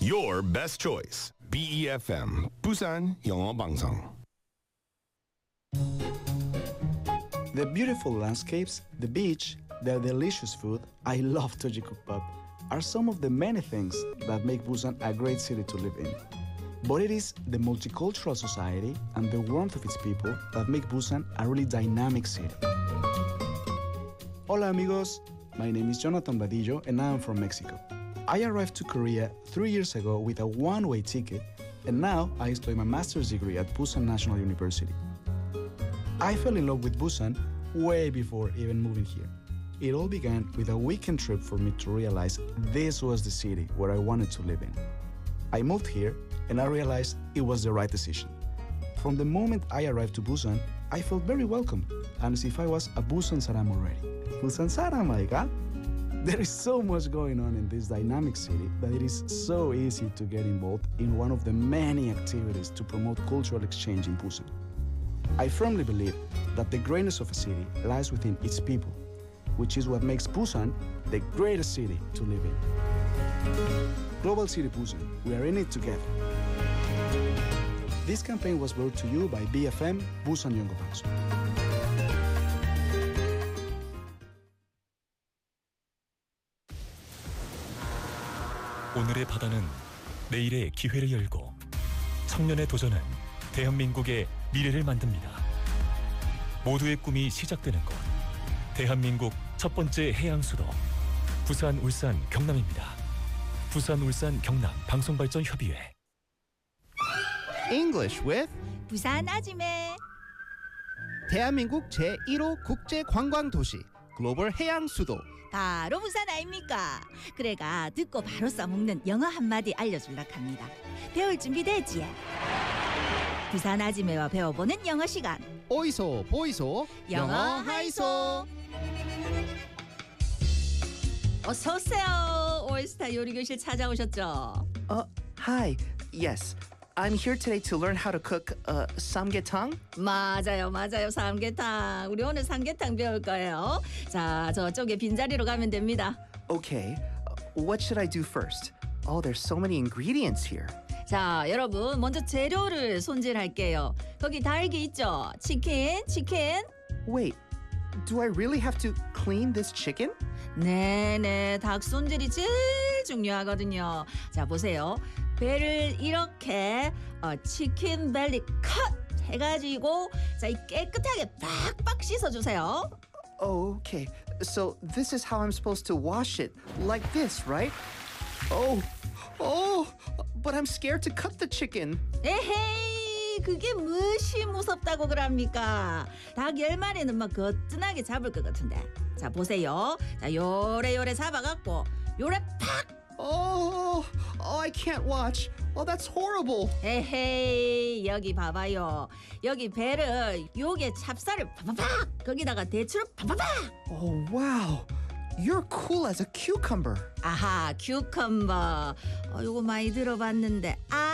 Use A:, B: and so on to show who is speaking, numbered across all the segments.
A: your best choice. BEFM 부산 영어 방송.
B: The beautiful landscapes, the beach, the delicious food, I love Tojikukpap, are some of the many things that make Busan a great city to live in. But it is the multicultural society and the warmth of its people that make Busan a really dynamic city. Hola amigos, my name is Jonathan Badillo and I am from Mexico. I arrived to Korea 3 years ago with a one-way ticket and now I study my master's degree at Busan National University. I fell in love with Busan way before even moving here. It all began with a weekend trip for me to realize this was the city where I wanted to live in. I moved here and I realized it was the right decision. From the moment I arrived to Busan, I felt very welcome and as if I was a Busan Saram already. Busan Saram, my God! There is so much going on in this dynamic city that it is so easy to get involved in one of the many activities to promote cultural exchange in Busan. I firmly believe that the greatness of a city lies within its people, which is what makes Busan the greatest city to live in. Global City Busan, we are in it together. This campaign was brought to you by BFM Busan 영어 방송.
C: 오늘의 바다는 내일의 기회를 열고 청년의 도전은 대한민국의 미래를 만듭니다. 모두의 꿈이 시작되는 곳, 대한민국 첫 번째 해양 수도 부산, 울산, 경남입니다. 부산, 울산, 경남 방송발전협의회.
D: English with
E: 부산 아지매.
D: 대한민국 제1호 국제관광도시 글로벌 해양 수도.
E: 바로 부산 아닙니까? 그래가 듣고 바로 써먹는 영어 한마디 알려줄라 합니다. 배울 준비 됐지? 부산 아지매와 배워보는 영어 시간.
D: 오이소 보이소
E: 영어 하이소. 어서 오세요. 올스타 요리교실 찾아오셨죠?
F: Hi. Yes. I'm here today to learn how to cook samgyetang.
E: 맞아요. 삼계탕. 우리 오늘 삼계탕 배울 거예요. 자, 저쪽에 빈자리로 가면 됩니다.
F: Okay. What should I do first? Oh, there's so many ingredients here.
E: 자, 여러분 먼저 재료를 손질할게요. 거기 달기 있죠? 치킨.
F: Wait. Do I really have to clean this chicken?
E: 네네, 닭 손질이 제일 중요하거든요. 자, 보세요. 배를 이렇게 치킨 벨리 컷 해가지고 자, 이 깨끗하게 빡빡 씻어주세요.
F: Oh, okay. So this is how I'm supposed to wash it. Like this, right? Oh, but I'm scared to cut the chicken.
E: 에헤이, 그게 무엇이 무섭다고 그럽니까? 닭 10마리는 막 거뜬하게 잡을 것 같은데. 자, 보세요. 자, 요래 잡아갖고 요래 팍.
F: Oh, I can't watch. Oh, that's horrible.
E: 에헤이, 여기 봐봐요. 여기 배를 요게 찹쌀을 팍팍팍 거기다가 대추를 팍팍팍.
F: Oh, wow. You're cool as a cucumber.
E: 아하, 큐컴버. 요거 많이 들어봤는데.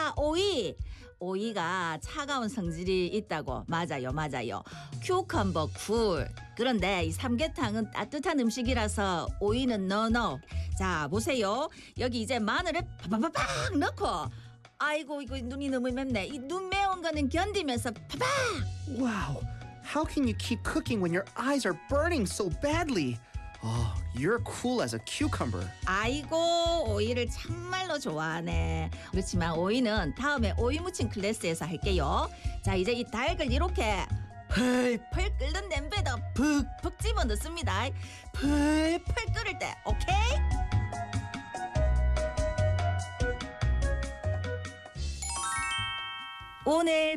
E: 오이가 차가운 성질이 있다고. 맞아요. 큐컴버 쿨. 그런데 이 삼계탕은 따뜻한 음식이라서 오이는 no. 자, 보세요. 여기 이제 마늘을 팍팍팍 넣고. 아이고, 이거 눈이 너무 맵네. 이 눈 매운 거는 견디면서 팍팍.
F: Wow. How can you keep cooking when your eyes are burning so badly? Oh, you're cool as a cucumber.
E: 아이고, 오이를 참말로 좋아하네. 그렇지만 오이는 다음에 오이 무침 클래스에서 할게요. 자, 이제 이 닭을 이렇게 펄펄 끓는 냄비에다 푹푹 집어 넣습니다. 펄펄 끓을 때, 오케이? 오늘